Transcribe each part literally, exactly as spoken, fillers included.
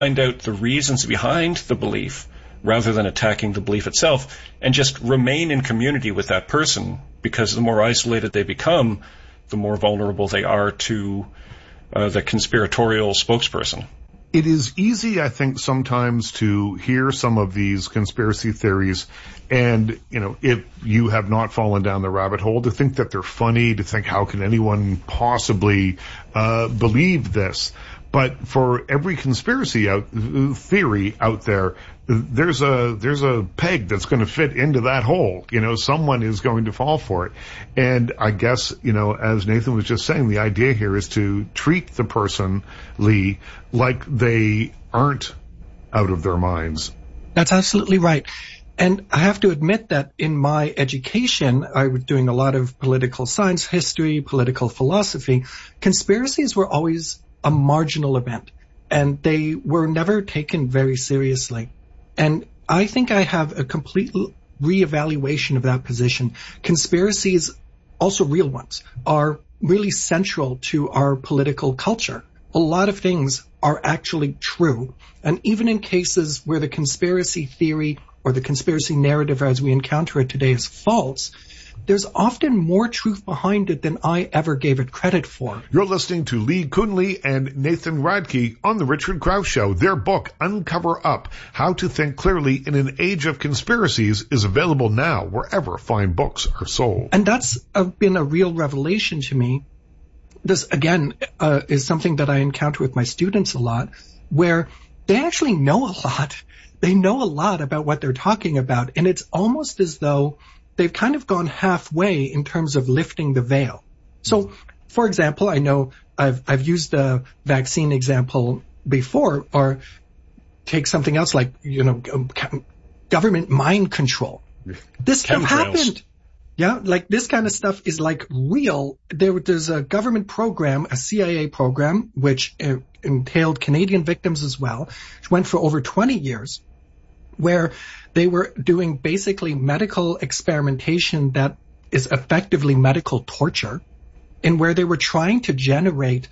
find out the reasons behind the belief rather than attacking the belief itself, and just remain in community with that person, because the more isolated they become, the more vulnerable they are to uh, the conspiratorial spokesperson. It is easy, I think, sometimes to hear some of these conspiracy theories and, you know, if you have not fallen down the rabbit hole, to think that they're funny, to think, how can anyone possibly uh believe this? But for every conspiracy out, theory out there, there's a there's a peg that's going to fit into that hole. You know, someone is going to fall for it. And I guess, you know, as Nathan was just saying, the idea here is to treat the person, Lee, like they aren't out of their minds. That's absolutely right. And I have to admit that in my education, I was doing a lot of political science, history, political philosophy. Conspiracies were always a marginal event, and they were never taken very seriously. And I think I have a complete reevaluation of that position. Conspiracies, also real ones, are really central to our political culture. A lot of things are actually true. And even in cases where the conspiracy theory or the conspiracy narrative as we encounter it today is false, there's often more truth behind it than I ever gave it credit for. You're listening to Lee Kunle and Nathan Radke on The Richard Krause Show. Their book, Uncover Up, How to Think Clearly in an Age of Conspiracies, is available now wherever fine books are sold. And that's uh, been a real revelation to me. This, again, uh, is something that I encounter with my students a lot, where they actually know a lot. They know a lot about what they're talking about, and it's almost as though they've kind of gone halfway in terms of lifting the veil. So, for example, I know I've I've used the vaccine example before, or take something else like, you know, government mind control. This stuff happened. Yeah, like this kind of stuff is like real. There, there's a government program, a C I A program, which uh, entailed Canadian victims as well, which went for over twenty years, where they were doing basically medical experimentation that is effectively medical torture, and where they were trying to generate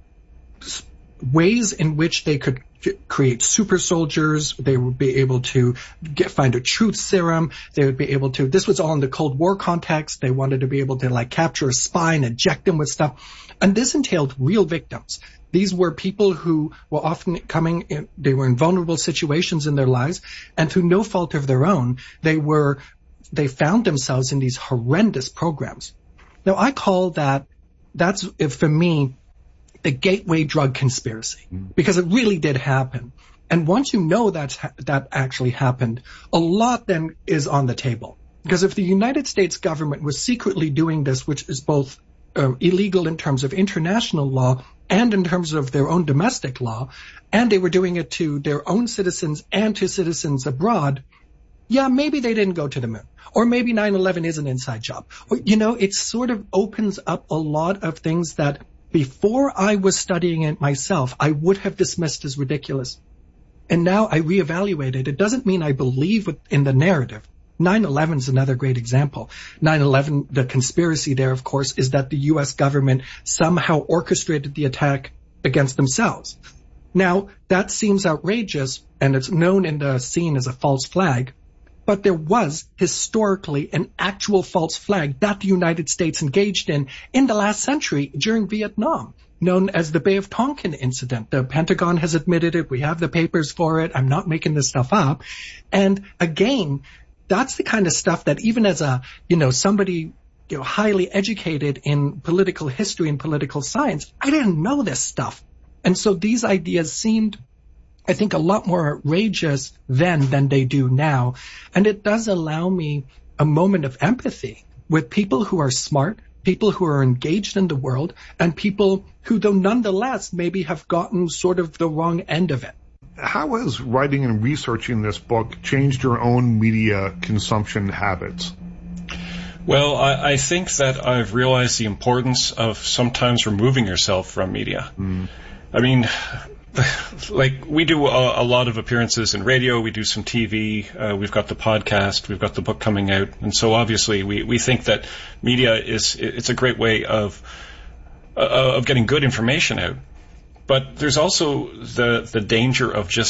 ways in which they could create super soldiers. They would be able to get, find a truth serum. They would be able to, this was all in the Cold War context. They wanted to be able to like capture a spy and inject them with stuff. And this entailed real victims. These were people who were often coming in, they were in vulnerable situations in their lives, and through no fault of their own, they were, they found themselves in these horrendous programs. Now I call that, that's, for me, the gateway drug conspiracy, because it really did happen. And once you know that's, that actually happened, a lot then is on the table. Because if the United States government was secretly doing this, which is both uh, illegal in terms of international law and in terms of their own domestic law, and they were doing it to their own citizens and to citizens abroad, yeah, maybe they didn't go to the moon. Or maybe nine eleven is an inside job. Or, you know, it sort of opens up a lot of things that before I was studying it myself, I would have dismissed as ridiculous. And now I reevaluate it. It doesn't mean I believe in the narrative. nine eleven is another great example. nine eleven, the conspiracy there, of course, is that the U S government somehow orchestrated the attack against themselves. Now, that seems outrageous, and it's known in the scene as a false flag. But there was historically an actual false flag that the United States engaged in in the last century during Vietnam, known as the Bay of Tonkin incident. The Pentagon has admitted it. We have the papers for it. I'm not making this stuff up. And again, that's the kind of stuff that even as a, you know, somebody, you know, highly educated in political history and political science, I didn't know this stuff. And so these ideas seemed, I think, a lot more outrageous then than they do now. And it does allow me a moment of empathy with people who are smart, people who are engaged in the world, and people who, though nonetheless, maybe have gotten sort of the wrong end of it. How has writing and researching this book changed your own media consumption habits? Well, I, I think that I've realized the importance of sometimes removing yourself from media. Mm. I mean, like, we do a, a lot of appearances in radio, we do some T V, uh, we've got the podcast, we've got the book coming out, and so obviously we, we think that media is, it's a great way of, uh, of getting good information out. But there's also the the danger of just